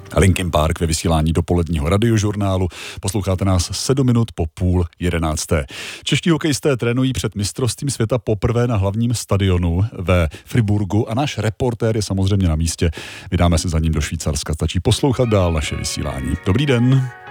Linkin Park ve vysílání dopoledního radiožurnálu. Posloucháte nás 7 minut po 10:30. Čeští hokejisté trénují před mistrovstvím světa poprvé na hlavním stadionu ve Friburgu a náš reportér je samozřejmě na místě. Vydáme se za ním do Švýcarska. Stačí poslouchat dál naše vysílání. Dobrý den.